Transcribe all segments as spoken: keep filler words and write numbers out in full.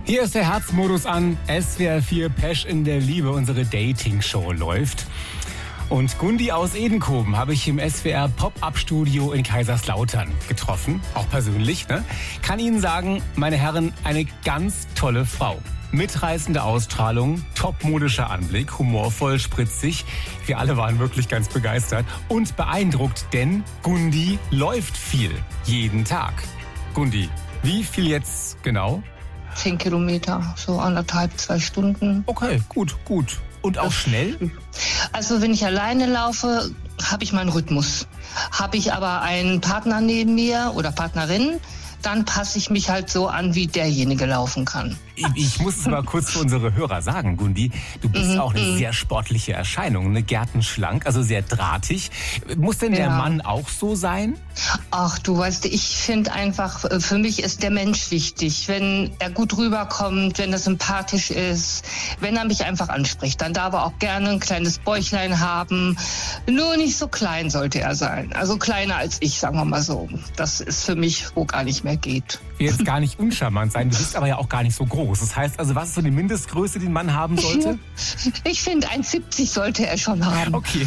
Hier ist der Herzmodus an. S W R vier Pesch in der Liebe, unsere Dating-Show läuft. Und Gundi aus Edenkoben habe ich im S W R Pop-Up-Studio in Kaiserslautern getroffen. Auch persönlich, ne? Kann Ihnen sagen, meine Herren, eine ganz tolle Frau. Mitreißende Ausstrahlung, topmodischer Anblick, humorvoll, spritzig. Wir alle waren wirklich ganz begeistert und beeindruckt, denn Gundi läuft viel, jeden Tag. Gundi, wie viel jetzt genau? Zehn Kilometer, so anderthalb, zwei Stunden. Okay, gut, gut. Und auch schnell? Also wenn ich alleine laufe, habe ich meinen Rhythmus. Habe ich aber einen Partner neben mir oder Partnerin, dann passe ich mich halt so an, wie derjenige laufen kann. Ich, ich muss es mal kurz für unsere Hörer sagen, Gundi. Du bist mhm, auch eine sehr sportliche Erscheinung, eine gärtenschlank, also sehr drahtig. Muss denn der ja. Mann auch so sein? Ach, du weißt, ich finde einfach, für mich ist der Mensch wichtig. Wenn er gut rüberkommt, wenn er sympathisch ist, wenn er mich einfach anspricht, dann darf er auch gerne ein kleines Bäuchlein haben. Nur nicht so klein sollte er sein. Also kleiner als ich, sagen wir mal so. Das ist für mich, wo gar nicht mehr geht. Ich will jetzt gar nicht uncharmant sein, du bist aber ja auch gar nicht so groß. Das heißt also, was ist so die Mindestgröße, die ein Mann haben sollte? Ich finde, eins Komma siebzig sollte er schon haben. Okay.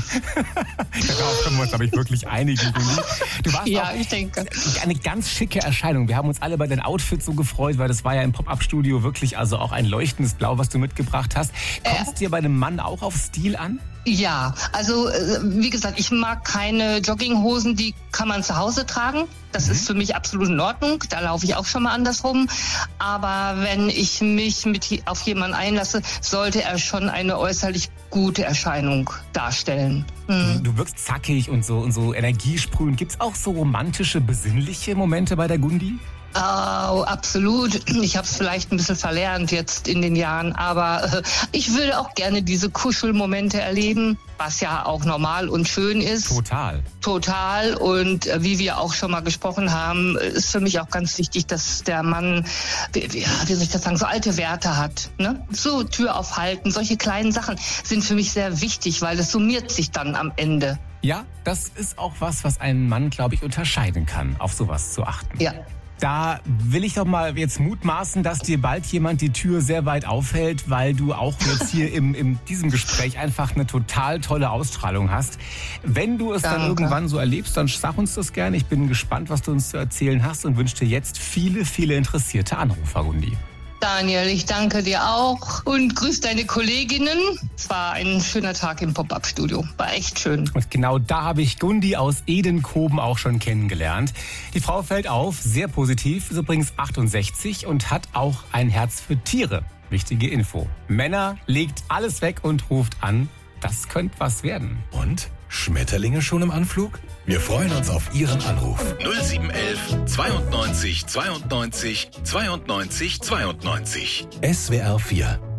Darauf können wir uns, glaube ich, wirklich einigen, Gundi. Du warst ja, auch ich denke. Eine ganz schicke Erscheinung. Wir haben uns alle bei deinem Outfit so gefreut, weil das war ja im Pop-Up-Studio wirklich also auch ein leuchtendes Blau, was du mitgebracht hast. Kommt es dir bei einem Mann auch auf Stil an? Ja, also wie gesagt, ich mag keine Jogginghosen, die kann man zu Hause tragen. Das mhm. ist für mich absolut in Ordnung. Da laufe ich auch schon mal andersrum. Aber wenn ich mich mit auf jemanden einlasse, sollte er schon eine äußerlich gute Erscheinung darstellen. Mhm. Du wirkst zackig und so und so energiesprühend. Gibt's auch so romantische, besinnliche Momente bei der Gundi? Oh, absolut. Ich habe es vielleicht ein bisschen verlernt jetzt in den Jahren, aber äh, ich würde auch gerne diese Kuschelmomente erleben, was ja auch normal und schön ist. Total. Total. Und äh, wie wir auch schon mal gesprochen haben, ist für mich auch ganz wichtig, dass der Mann, wie, wie, wie soll ich das sagen, so alte Werte hat. Ne? So Tür aufhalten, solche kleinen Sachen sind für mich sehr wichtig, weil es summiert sich dann am Ende. Ja, das ist auch was, was einen Mann, glaube ich, unterscheiden kann, auf sowas zu achten. Ja. Da will ich doch mal jetzt mutmaßen, dass dir bald jemand die Tür sehr weit aufhält, weil du auch jetzt hier im, in diesem Gespräch einfach eine total tolle Ausstrahlung hast. Wenn du es Danke. dann irgendwann so erlebst, dann sag uns das gerne. Ich bin gespannt, was du uns zu erzählen hast und wünsche dir jetzt viele, viele interessierte Anrufer, Gundi. Daniel, ich danke dir auch und grüß deine Kolleginnen. Es war ein schöner Tag im Pop-Up-Studio. War echt schön. Und genau da habe ich Gundi aus Edenkoben auch schon kennengelernt. Die Frau fällt auf, sehr positiv, ist übrigens achtundsechzig und hat auch ein Herz für Tiere. Wichtige Info. Männer, legt alles weg und ruft an. Das könnte was werden. Und? Schmetterlinge schon im Anflug? Wir freuen uns auf Ihren Anruf. null sieben eins eins zweiundneunzig zweiundneunzig zweiundneunzig zweiundneunzig. S W R vier